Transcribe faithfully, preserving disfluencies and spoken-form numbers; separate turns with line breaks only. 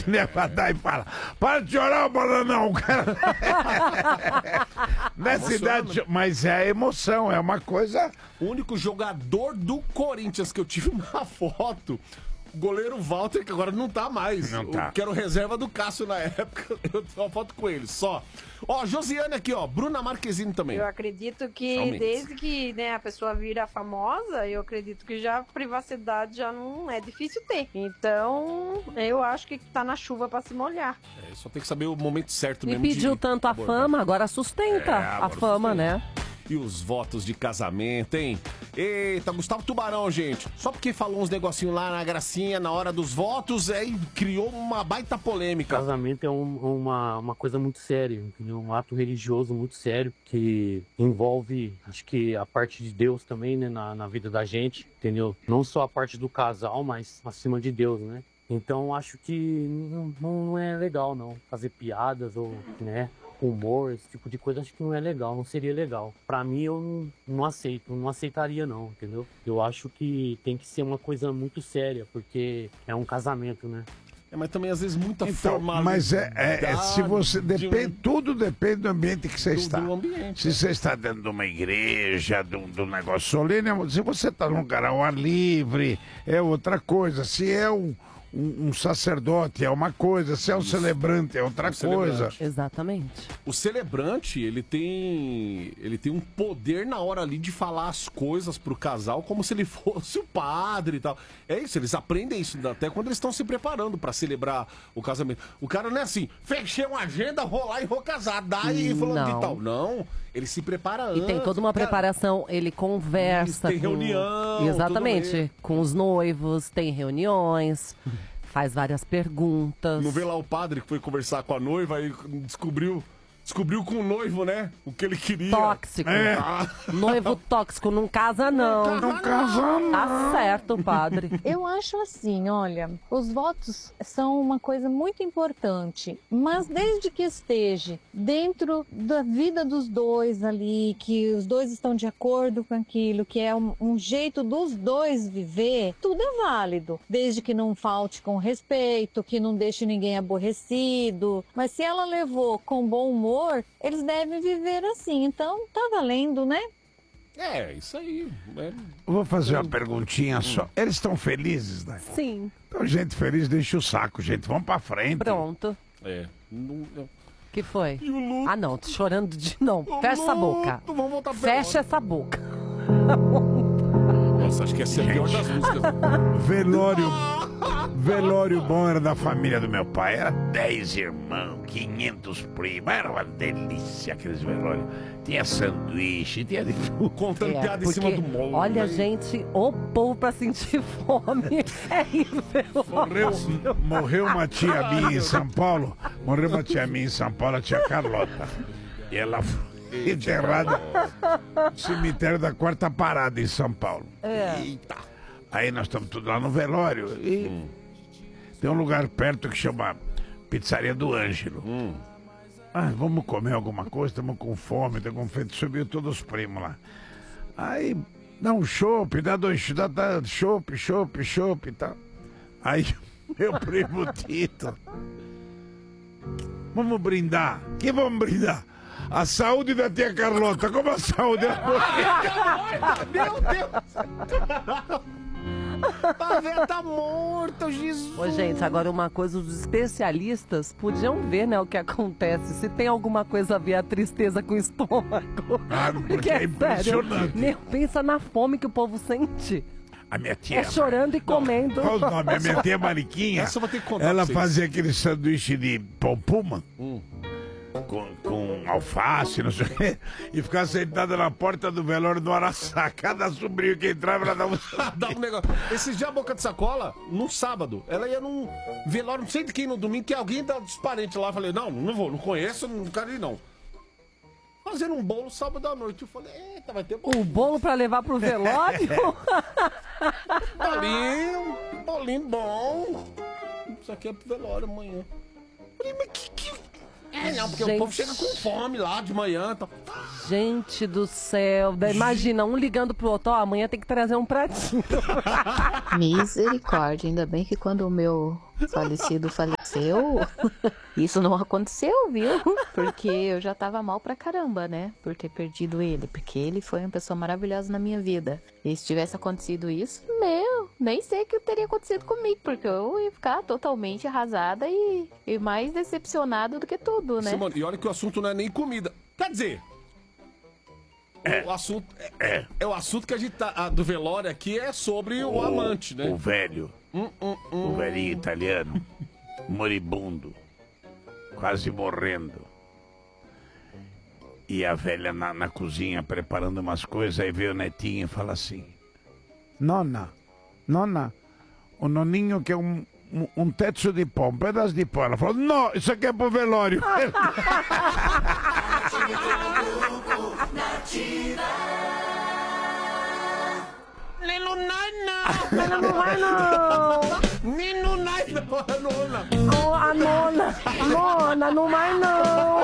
que levantar e fala: para de chorar, Bananão, cara. Nessa idade, mas é a emoção, é uma coisa.
O único jogador do Corinthians que eu tive uma foto, o goleiro Walter, que agora não tá mais.
Não tá.
Eu quero reserva do Cássio na época, eu tenho uma foto com ele, só. Ó, Josiane aqui, ó, Bruna Marquezine também.
Eu acredito que
Somente.
desde que, né, a pessoa vira famosa, eu acredito que já a privacidade já não é difícil ter. Então, eu acho que tá na chuva pra se molhar.
É, só tem que saber o momento certo
E
mesmo.
pediu
de
tanto a
abordar.
fama, agora sustenta
É,
a
agora
fama,
sustenta.
né?
E os votos de casamento, hein? Eita, Gustavo Tubarão, gente. Só porque falou uns negocinhos lá na gracinha, na hora dos votos, aí criou uma baita polêmica.
Casamento é um- uma, uma coisa muito séria, entendeu? Um ato religioso muito sério que envolve, acho que a parte de Deus também, né, na, na vida da gente, entendeu? Não só a parte do casal, mas acima de Deus, né? Então acho que não, não é legal não fazer piadas ou, né, humor, esse tipo de coisa, acho que não é legal, não seria legal. Pra mim eu não, não aceito, não aceitaria não, entendeu? Eu acho que tem que ser uma coisa muito séria, porque é um casamento, né?
É, mas também às vezes muita
Então,
formalidade.
mas é, é- é se você
de um-
depende, tudo depende do ambiente que você
Do-
está.
do ambiente,
se você está dentro de uma igreja, de um, de um negócio solene, se você está num lugar ao ar livre, é outra coisa. Se é um, um, um sacerdote, é uma coisa. Se é um celebrante, é outra coisa.
celebrante.
Exatamente.
O celebrante, ele tem ele tem um poder na hora ali de falar as coisas pro casal como se ele fosse o padre e tal. É isso, eles aprendem isso até quando eles estão se preparando pra celebrar o casamento. O cara não é assim, fechei uma agenda, vou lá e vou casar, daí falando de
Não.
tal. Não, ele se prepara
E
antes.
tem toda uma
cara.
preparação, ele conversa
Isso, tem
com...
reunião,
Exatamente,
tudo
com os noivos, tem reuniões, faz várias perguntas.
Não vê lá o padre que foi conversar com a noiva e descobriu, descobriu com o noivo, né? O que ele queria.
Tóxico.
É.
Noivo tóxico não casa, não.
Não casa, não.
Tá certo, padre.
Eu acho assim, olha, os votos são uma coisa muito importante, mas desde que esteja dentro da vida dos dois ali, que os dois estão de acordo com aquilo, que é um, um jeito dos dois viver, tudo é válido, desde que não falte com respeito, que não deixe ninguém aborrecido, mas se ela levou com bom humor, eles devem viver assim, então tá valendo, né?
É, isso aí. É.
Vou fazer uma perguntinha só. Eles estão felizes, né?
Sim,
Então, gente feliz, deixa o saco, gente. Vamos pra frente.
pronto.
É. Não, não.
Que foi?
E o luto?
Ah, não, tô chorando de... Não,
O
fecha essa
luto,
boca.
Vamos voltar pro
Fecha
velório.
essa boca.
Nossa, acho que essa é a pior das músicas.
Velório. Velório bom era da família do meu pai. Era dez irmãos, quinhentos primos. Era uma delícia aqueles velórios. Tinha sanduíche, tinha de tudo.
Contando
É,
piada em
porque,
cima do morro.
olha,
né?
gente, o povo pra sentir fome é isso.
Morreu, morreu uma tia minha em São Paulo. Morreu uma tia minha em São Paulo, a tia Carlota. E ela foi enterrada no cemitério da Quarta Parada, em São Paulo.
É.
Eita.
Aí nós estamos tudo lá no velório. E
Hum.
tem um lugar perto que chama Pizzaria do Ângelo.
Hum.
Ah, vamos comer alguma coisa, estamos com fome, estamos com fome. Subiu todos os primos lá. Aí, dá um chopp, dá dois, dá, dá chopp, chopp, chopp e tal. Aí, meu primo Tito, vamos brindar. Que vamos brindar? A saúde da tia Carlota. Como a saúde?
Meu Deus! A velha tá morta, Jesus!
Ô, gente, agora uma coisa, os especialistas podiam ver, né, o que acontece. Se tem alguma coisa a ver a tristeza com o estômago.
Ah, porque é impressionante.
Sério, meu, pensa na fome que o povo sente.
A minha tia.
É chorando e comendo.
Qual o nome? A minha tia Mariquinha.
Essa eu vou ter que contar
Ela
pra vocês.
fazia aquele sanduíche de pão puma.
Hum.
Com, com alface, não sei o quê, e ficava sentada na porta do velório do Araçá. Cada sobrinho que entrava, ela dava um
Dá um negócio. Esses dias a Boca de Sacola, no sábado, ela ia num velório, não sei de quem, no domingo, que alguém da, dos parentes lá. Eu falei, não, não vou, não conheço, não quero ir não. Fazendo um bolo sábado à noite. Eu falei, eita, vai ter bolo.
O bolo pra levar pro velório?
Bolinho, bolinho bom. Isso aqui é pro velório amanhã. Eu falei, mas que que... É, não, porque
Gente.
o povo chega com fome lá de manhã. Tá...
Gente do céu. Daí imagina, um ligando pro outro, ó, amanhã tem que trazer um pratinho.
Misericórdia, ainda bem que quando o meu falecido faleceu, isso não aconteceu, viu? Porque eu já tava mal pra caramba, né? Por ter perdido ele, porque ele foi uma pessoa maravilhosa na minha vida. E se tivesse acontecido isso, meu, nem sei o que teria acontecido comigo, porque eu ia ficar totalmente arrasada e, e mais decepcionada do que tudo, né?
Simone, e olha que o assunto não é nem comida. Quer dizer,
É.
o assunto é,
É.
é o assunto que a gente tá, a do velório aqui é sobre o, amante, né?
O velho,
Hum, hum, hum.
o velhinho italiano, moribundo, quase morrendo. E a velha na, na cozinha preparando umas coisas, aí veio o netinho e fala assim: Nonna, nonna, o noninho quer um, um, um pezzo di pão, um pedaço de pão. Ela falou: não, isso aqui é pro velório.
Nino nai
Ela não vai, não.
não! Nino nai não! Nona!
Oh, a nona. Nona, não vai, não.